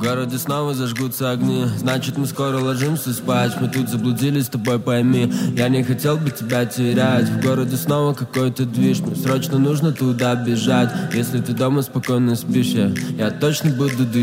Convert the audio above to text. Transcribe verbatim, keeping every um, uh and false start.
В городе снова зажгутся огни, значит мы скоро ложимся спать. Мы тут заблудились, с тобой пойми, я не хотел бы тебя терять. В городе снова какой-то движ, мне срочно нужно туда бежать. Если ты дома спокойно спишь, я, я точно буду дышать.